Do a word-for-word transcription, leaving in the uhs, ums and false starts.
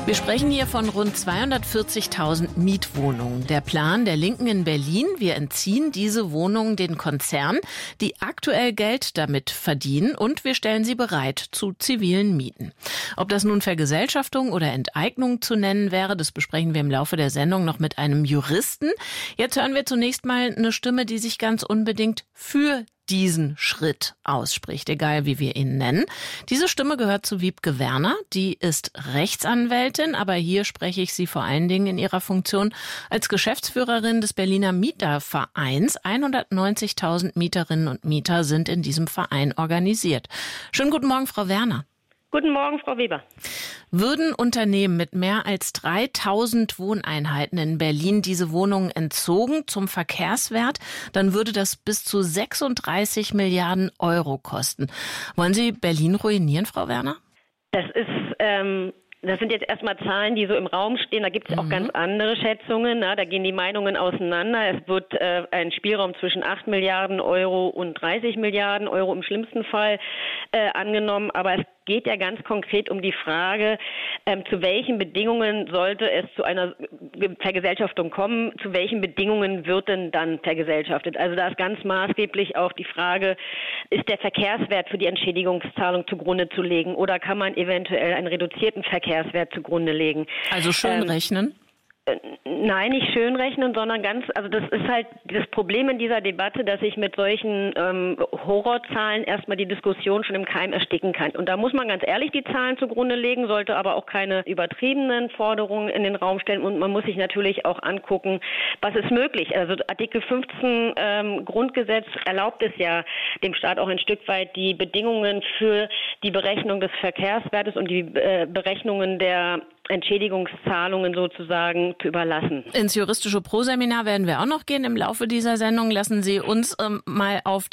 Wir sprechen hier von rund zweihundertvierzigtausend Mietwohnungen. Der Plan der Linken in Berlin: wir entziehen diese Wohnungen den Konzernen, die aktuell Geld damit verdienen, und wir stellen sie bereit zu zivilen Mieten. Ob das nun Vergesellschaftung oder Enteignung zu nennen wäre, das besprechen wir im Laufe der Sendung noch mit einem Juristen. Jetzt hören wir zunächst mal eine Stimme, die sich ganz unbedingt für diesen Schritt ausspricht, egal wie wir ihn nennen. Diese Stimme gehört zu Wiebke Werner, die ist Rechtsanwältin, aber hier spreche ich sie vor allen Dingen in ihrer Funktion als Geschäftsführerin des Berliner Mietervereins. hundertneunzigtausend Mieterinnen und Mieter sind in diesem Verein organisiert. Schönen guten Morgen, Frau Werner. Guten Morgen, Frau Weber. Würden Unternehmen mit mehr als dreitausend Wohneinheiten in Berlin diese Wohnungen entzogen zum Verkehrswert, dann würde das bis zu sechsunddreißig Milliarden Euro kosten. Wollen Sie Berlin ruinieren, Frau Werner? Das ist, ähm, das sind jetzt erstmal Zahlen, die so im Raum stehen. Da gibt es mhm. auch ganz andere Schätzungen. Na, da gehen die Meinungen auseinander. Es wird äh, ein Spielraum zwischen acht Milliarden Euro und dreißig Milliarden Euro im schlimmsten Fall äh, angenommen. Aber es geht ja ganz konkret um die Frage, ähm, zu welchen Bedingungen sollte es zu einer Vergesellschaftung kommen, zu welchen Bedingungen wird denn dann vergesellschaftet? Also da ist ganz maßgeblich auch die Frage, ist der Verkehrswert für die Entschädigungszahlung zugrunde zu legen oder kann man eventuell einen reduzierten Verkehrswert zugrunde legen? Also schön ähm, rechnen? Nein, nicht schön rechnen, sondern ganz, also das ist halt das Problem in dieser Debatte, dass ich mit solchen ähm, Horrorzahlen erstmal die Diskussion schon im Keim ersticken kann. Und da muss man ganz ehrlich die Zahlen zugrunde legen, sollte aber auch keine übertriebenen Forderungen in den Raum stellen. Und man muss sich natürlich auch angucken, was ist möglich. Also Artikel fünfzehn ähm, Grundgesetz erlaubt es ja dem Staat auch ein Stück weit, die Bedingungen für die Berechnung des Verkehrswertes und die äh, Berechnungen der Entschädigungszahlungen sozusagen zu überlassen. Ins juristische Proseminar werden wir auch noch gehen im Laufe dieser Sendung. Lassen Sie uns ähm, mal auf